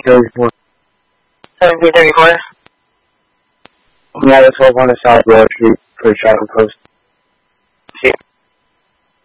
34. 1734. Yeah, that's 12 on the South Road Street for Chocolate Coast. See.